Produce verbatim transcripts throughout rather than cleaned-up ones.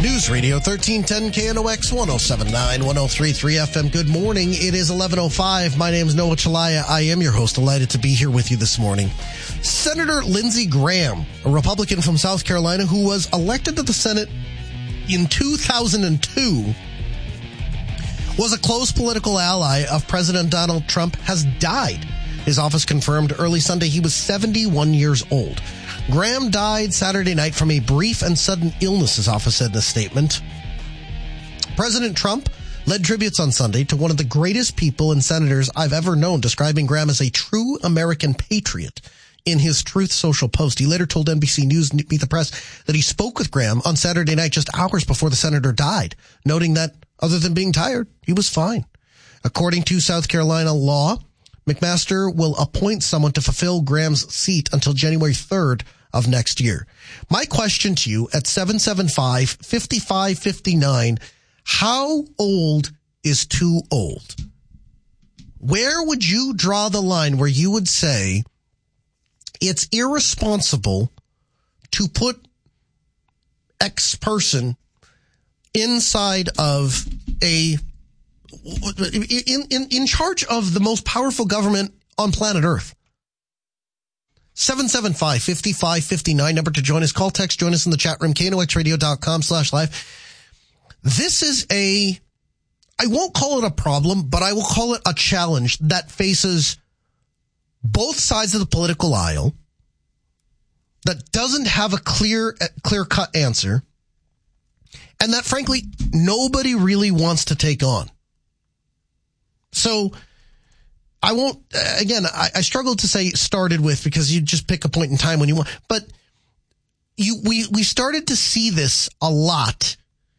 News Radio thirteen ten K N O X one oh seven point nine, one oh three point three F M. Good morning. It is eleven oh five. My name is Noah Chalaya. I am your host. Delighted to be here with you this morning. Senator Lindsey Graham, a Republican from South Carolina who was elected to the Senate in two thousand two, was a close political ally of President Donald Trump, has died. His office confirmed early Sunday he was seventy-one years old. Graham died Saturday night from a brief and sudden illness, his office said in a statement. President Trump led tributes on Sunday to one of the greatest people and senators I've ever known, describing Graham as a true American patriot in his Truth Social post. He later told N B C News Meet the Press that he spoke with Graham on Saturday night just hours before the senator died, noting that other than being tired, he was fine. According to South Carolina law, McMaster will appoint someone to fulfill Graham's seat until January third of next year. My question to you at seven seven five, five five five nine, how old is too old? Where would you draw the line where you would say it's irresponsible to put X person inside of a in, in, in charge of the most powerful government on planet Earth? seven seven five, five five five nine, number to join us. Call, text, join us in the chat room, K N O X radio dot com slash live. This is a, I won't call it a problem, but I will call it a challenge that faces both sides of the political aisle, that doesn't have a clear, clear-cut answer, and that, frankly, nobody really wants to take on. So, I won't, again, I, I struggle to say started with because you just pick a point in time when you want, but you, we, we started to see this a lot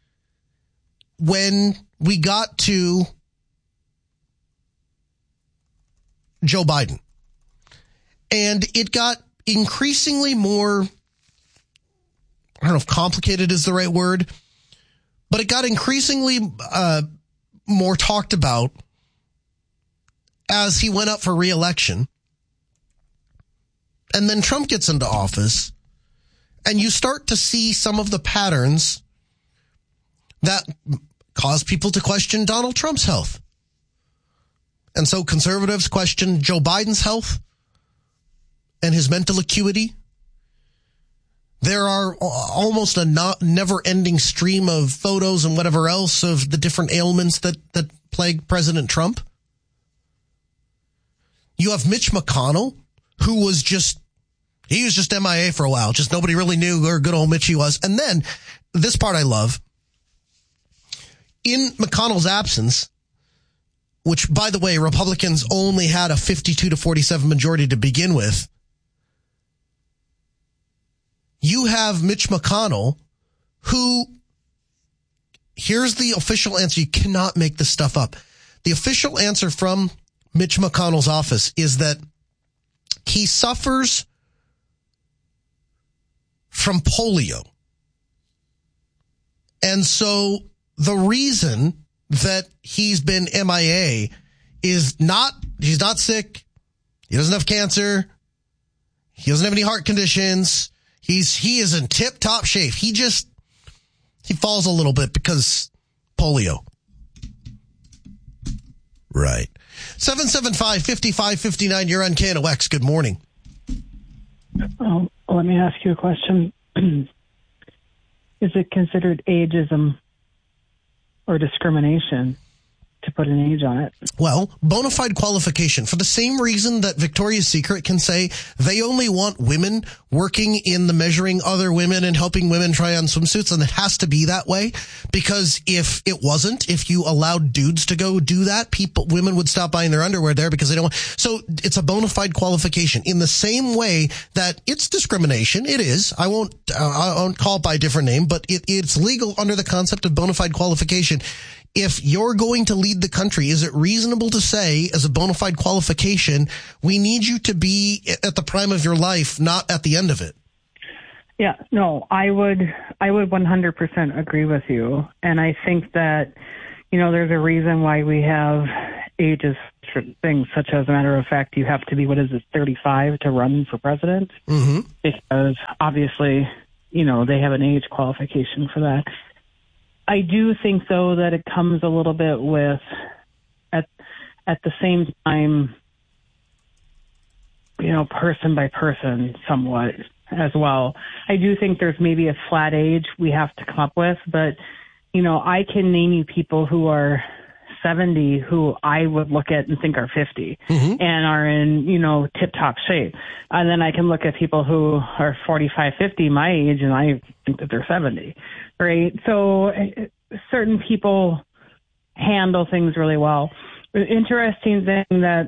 when we got to Joe Biden. And it got increasingly more, I don't know if complicated is the right word, but it got increasingly uh, more talked about as he went up for re-election. And then Trump gets into office, and you start to see some of the patterns that cause people to question Donald Trump's health. And so conservatives question Joe Biden's health and his mental acuity. There are almost a not never-ending stream of photos and whatever else of the different ailments that, that plague President Trump. You have Mitch McConnell, who was just, he was just M I A for a while. Just nobody really knew where good old Mitchie was. And then, this part I love, in McConnell's absence, which, by the way, Republicans only had a fifty-two to forty-seven majority to begin with, you have Mitch McConnell, who, here's the official answer. You cannot make this stuff up. The official answer from Mitch McConnell's office is that he suffers from polio. And so the reason that he's been M I A is not, he's not sick. He doesn't have cancer. He doesn't have any heart conditions. He's, he is in tip top shape. He just, he falls a little bit because polio. Right. seven seven five, five five five nine, you're on K N O X. Good morning. Um, let me ask you a question. Is it considered ageism or discrimination to put an age on it? Well, bona fide qualification. For the same reason that Victoria's Secret can say they only want women working in the measuring other women and helping women try on swimsuits, and it has to be that way. Because if it wasn't, if you allowed dudes to go do that, people, women would stop buying their underwear there because they don't want. So it's a bona fide qualification. In the same way that it's discrimination, it is. I won't, uh, I won't call it by a different name, but it, it's legal under the concept of bona fide qualification. If you're going to lead the country, is it reasonable to say, as a bona fide qualification, we need you to be at the prime of your life, not at the end of it? Yeah, no, I would, I would one hundred percent agree with you. And I think that, you know, there's a reason why we have ages for things, such as, a matter of fact, you have to be, what is it, thirty-five to run for president? Mm-hmm. Because obviously, you know, they have an age qualification for that. I do think, though, that it comes a little bit with, at at the same time, you know, person by person somewhat as well. I do think there's maybe a flat age we have to come up with, but, you know, I can name you people who are seventy who I would look at and think are fifty mm-hmm. and are in, you know, tip-top shape. And then I can look at people who are forty-five, fifty, my age, and I think that they're seventy, right? So certain people handle things really well. The interesting thing that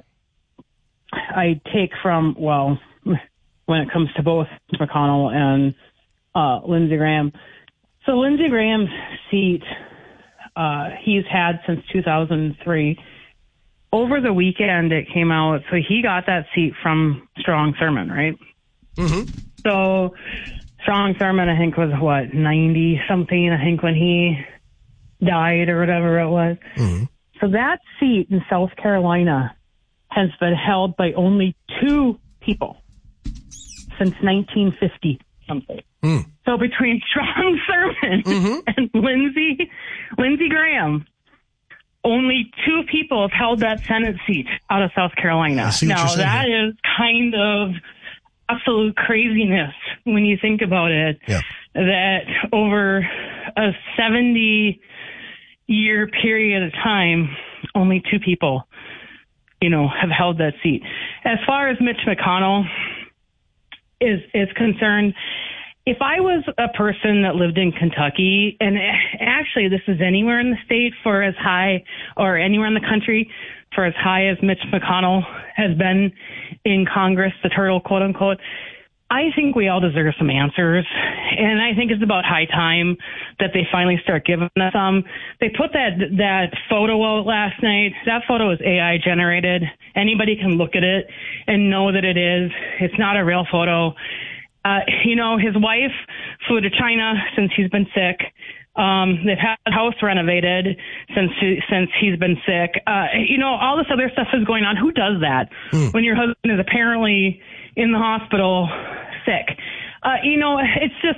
I take from, well, when it comes to both McConnell and uh, Lindsey Graham. So Lindsey Graham's seat, uh, he's had since two thousand three. Over the weekend, it came out, so he got that seat from Strong Thurmond, right? Mm-hmm. So Strong Thurmond, I think, was, what, ninety-something, I think, when he died or whatever it was. Mm-hmm. So that seat in South Carolina has been held by only two people since nineteen fifty something. Mm. So between Strong Thurmond mm-hmm. and Lindsey Lindsey Graham, only two people have held that Senate seat out of South Carolina. Now that here. is kind of absolute craziness when you think about it. Yeah. That over a seventy year period of time, only two people, you know, have held that seat. As far as Mitch McConnell is is concerned, if I was a person that lived in Kentucky, and actually this is anywhere in the state for as high, or anywhere in the country for as high as Mitch McConnell has been in Congress, the turtle, quote unquote, I think we all deserve some answers. And I think it's about high time that they finally start giving us some. They put that that photo out last night. That photo is A I generated. Anybody can look at it and know that it is. It's not a real photo. Uh, you know, his wife flew to China since he's been sick. Um, they've had the house renovated since since he's been sick. Uh, you know, all this other stuff is going on. Who does that mm. when your husband is apparently in the hospital sick? Uh, you know, it's just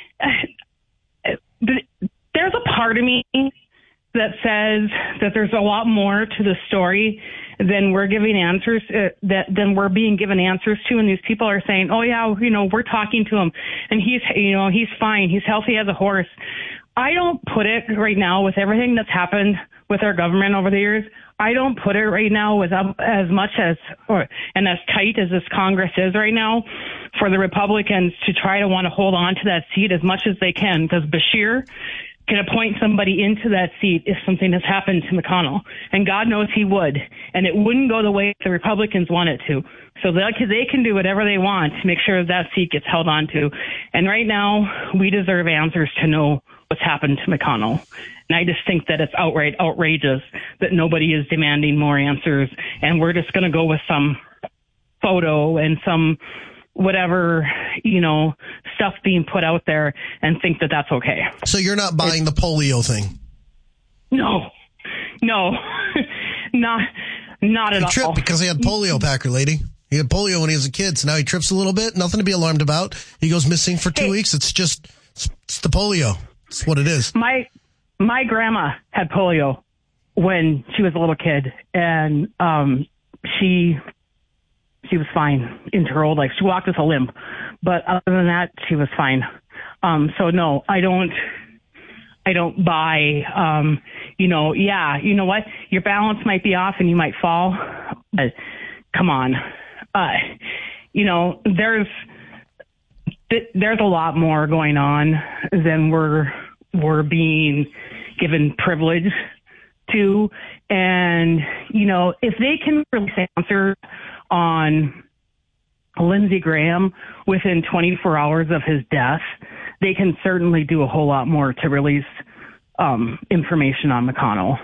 uh, there's a part of me that says that there's a lot more to the story than we're giving answers uh, that than we're being given answers to. And these people are saying, oh yeah, you know, we're talking to him and he's, you know, he's fine. He's healthy as a horse. I don't put it right now with everything that's happened with our government over the years. I don't put it right now with um, as much as, or, and as tight as this Congress is right now for the Republicans to try to want to hold on to that seat as much as they can, because Beshear can appoint somebody into that seat if something has happened to McConnell. And God knows he would. And it wouldn't go the way the Republicans want it to. So they, they can do whatever they want to make sure that seat gets held on to. And right now, we deserve answers to know what's happened to McConnell. And I just think that it's outright outrageous that nobody is demanding more answers. And we're just going to go with some photo and some whatever, you know, stuff being put out there and think that that's okay. So you're not buying it's, the polio thing? No, no, not, not at he all. He tripped because he had polio, Packer lady. He had polio when he was a kid, so now he trips a little bit. Nothing to be alarmed about. He goes missing for two hey, weeks. It's just, it's, it's the polio. It's what it is. My, my grandma had polio when she was a little kid, and um, she... She was fine into her old life. She walked with a limp, but other than that, she was fine. Um, so no, I don't, I don't buy, um, you know, yeah, you know what? Your balance might be off and you might fall, but come on. Uh, you know, there's, there's a lot more going on than we're, we're being given privilege to. And, you know, if they can release answers on Lindsey Graham within twenty-four hours of his death, they can certainly do a whole lot more to release um, information on McConnell.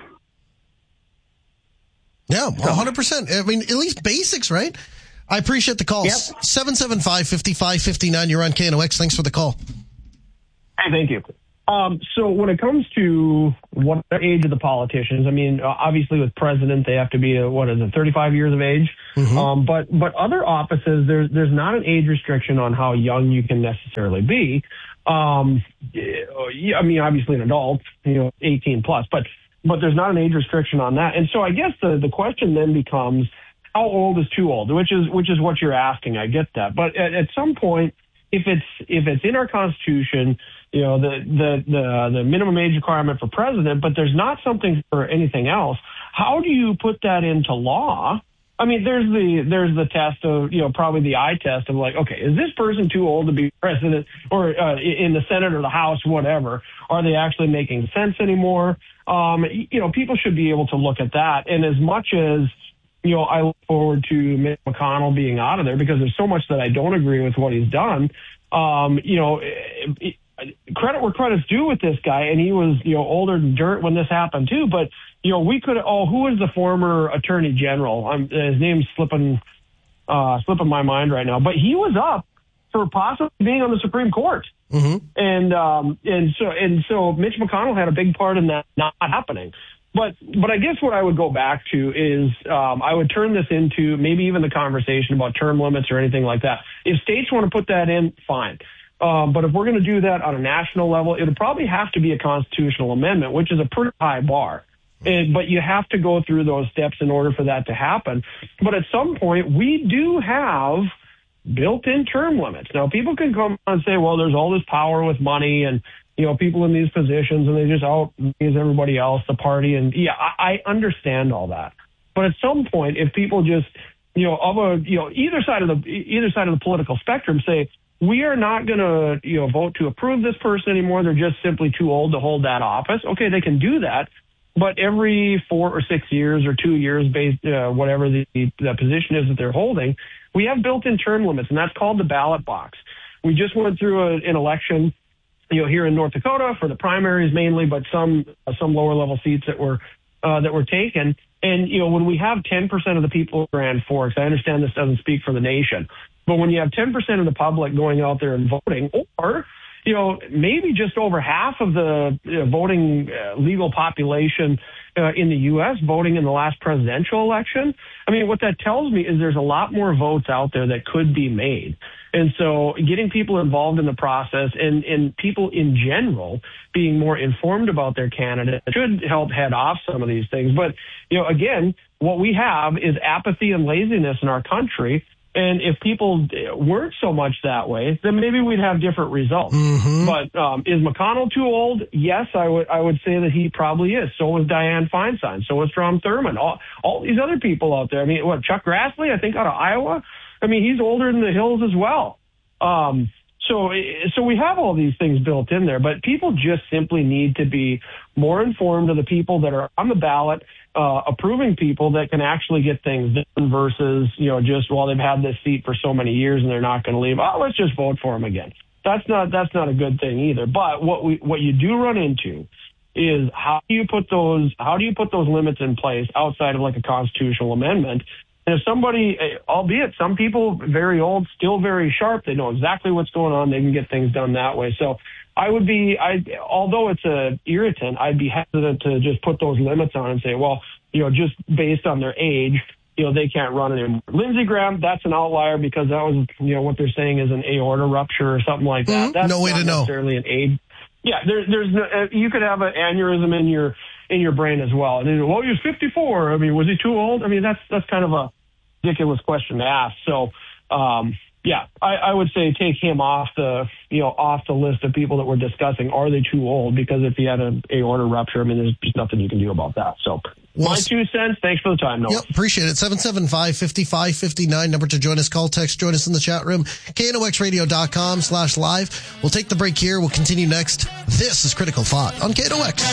Yeah, one hundred percent. I mean, at least basics, right? I appreciate the call. Yep. seven seven five, five five five nine, you're on K N O X. Thanks for the call. Hey, thank you. Um, so when it comes to what age of the politicians, I mean, obviously with president, they have to be, a, what is it, thirty-five years of age. Mm-hmm. Um, but but other offices, there's there's not an age restriction on how young you can necessarily be. Um, I mean, obviously an adult, you know, eighteen plus, but but there's not an age restriction on that. And so I guess the, the question then becomes, how old is too old? Which is which is what you're asking. I get that, but at, at some point, if it's if it's in our Constitution, you know, the the the the minimum age requirement for president, but there's not something for anything else, how do you put that into law? I mean, there's the there's the test of, you know, probably the eye test of like, okay, is this person too old to be president or uh, in the Senate or the House, whatever? Are they actually making sense anymore? Um, you know, people should be able to look at that. And as much as, you know, I look forward to Mitch McConnell being out of there because there's so much that I don't agree with what he's done. Um, you know, it, it, credit where credit's due with this guy, and he was, you know, older than dirt when this happened too. But you know, we could. Oh, who was the former Attorney General? I'm, his name's slipping, uh, slipping my mind right now. But he was up for possibly being on the Supreme Court, mm-hmm. and um, and so and so Mitch McConnell had a big part in that not happening. But but I guess what I would go back to is um, I would turn this into maybe even the conversation about term limits or anything like that. If states want to put that in, fine. Um, but if we're going to do that on a national level, it'll probably have to be a constitutional amendment, which is a pretty high bar. And, but you have to go through those steps in order for that to happen. But at some point, we do have built-in term limits. Now, people can come and say, well, there's all this power with money and, you know, people in these positions and they just out-raise everybody else, the party. And yeah, I, I understand all that. But at some point, if people just, you know, of a, you know, either side of the, either side of the political spectrum say, we are not going to, you know, vote to approve this person anymore. They're just simply too old to hold that office. Okay, they can do that. But every four or six years or two years, based uh, whatever the, the position is that they're holding, we have built-in term limits, and that's called the ballot box. We just went through a, an election, you know, here in North Dakota for the primaries mainly, but some uh, some lower-level seats that were uh, that were taken. And you know, when we have ten percent of the people in Grand Forks, I understand this doesn't speak for the nation, but when you have ten percent of the public going out there and voting, or you know, maybe just over half of the uh, voting uh, legal population uh, in the U S voting in the last presidential election. I mean, what that tells me is there's a lot more votes out there that could be made. And so getting people involved in the process and, and people in general being more informed about their candidate should help head off some of these things. But, you know, again, what we have is apathy and laziness in our country. And if people weren't so much that way, then maybe we'd have different results. Mm-hmm. But um, is McConnell too old? Yes, I would I would say that he probably is. So was Dianne Feinstein. So was Strom Thurmond. All, all these other people out there. I mean, what, Chuck Grassley, I think, out of Iowa? I mean, he's older than the hills as well. Um, so, so we have all these things built in there, but people just simply need to be more informed of the people that are on the ballot, uh, approving people that can actually get things done versus, you know, just, well, they've had this seat for so many years and they're not going to leave. Oh, let's just vote for them again. That's not, that's not a good thing either. But what we, what you do run into is how do you put those, how do you put those limits in place outside of like a constitutional amendment? And if somebody, albeit some people very old, still very sharp, they know exactly what's going on, they can get things done that way. So I would be, I, although it's a irritant, I'd be hesitant to just put those limits on and say, well, you know, just based on their age, you know, they can't run anymore. Lindsey Graham, that's an outlier because that was, you know, what they're saying is an aorta rupture or something like that. Mm-hmm. That's no way not to know. necessarily an age. Yeah, there, there's no, uh, you could have an aneurysm in your in your brain as well. And then, well, he was fifty-four. I mean, was he too old? I mean, that's that's kind of a ridiculous question to ask. So, um, yeah, I, I would say take him off the you know off the list of people that we're discussing. Are they too old? Because if he had an aorta rupture, I mean, there's just nothing you can do about that. So. Well, my two cents. Thanks for the time, Noah. Yep, appreciate it. seven seven five, five five five nine. Number to join us. Call, text, join us in the chat room. K N O X radio dot com slash live. We'll take the break here. We'll continue next. This is Critical Thought on K N O X.